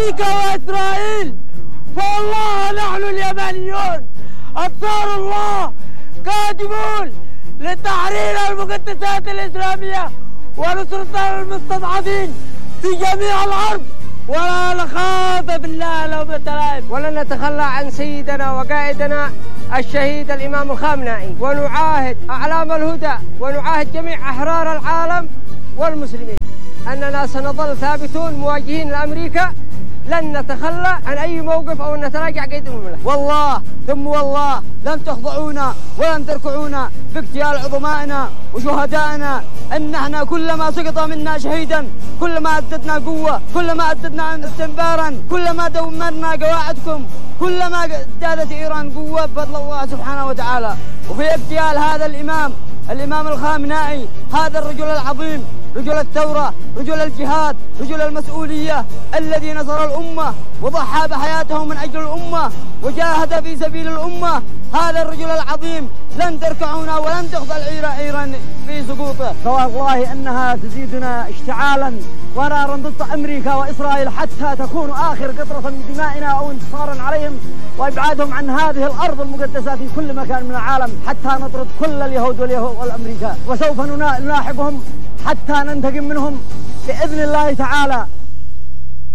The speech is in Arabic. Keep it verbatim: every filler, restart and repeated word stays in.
أمريكا وإسرائيل، فوالله نحن اليمنيون أنصار الله قادمون لتحرير المقدسات الإسلامية ونصرة المستضعفين في جميع الأرض، ولا نخاف بالله لومة لائم، ولن نتخلى عن سيدنا وقائدنا الشهيد الإمام الخامنائي، ونعاهد أعلام الهدى ونعاهد جميع أحرار العالم والمسلمين أننا سنظل ثابتون مواجهين لأمريكا، لن نتخلى عن أي موقف أو نتراجع قيد المملكة. والله ثم والله لن تخضعونا ولن تركعونا باغتيال عظمائنا وشهدائنا، أن احنا كلما سقط منا شهيدا كلما أزددنا قوة، كلما أزددنا استنفارا، كلما دمرنا قواعدكم، كلما ازدادت إيران قوة بفضل الله سبحانه وتعالى. وفي اغتيال هذا الإمام الإمام الخامنائي، هذا الرجل العظيم، رجل الثورة، رجل الجهاد، رجل المسؤولية، الذي نصر الأمة وضحى بحياته من أجل الأمة وجاهد في سبيل الأمة، هذا الرجل العظيم لن تركعونا ولن تخضع إيران في سقوطه. فوالله أنها تزيدنا اشتعالا ونارا ضد أمريكا وإسرائيل حتى تكون آخر قطرة من دمائنا أو انتصارا عليهم وإبعادهم عن هذه الأرض المقدسة في كل مكان من العالم، حتى نطرد كل اليهود واليهود والأمريكا، وسوف نلاحقهم حتى ننتقم منهم بإذن الله تعالى.